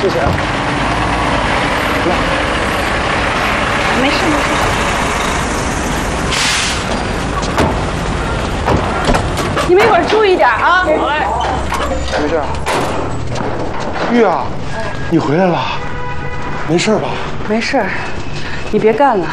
谢谢啊。来， 没事没事。你们一会儿注意点啊。 好嘞。没事。玉啊，你回来了，没事吧？ 没事，你别干了。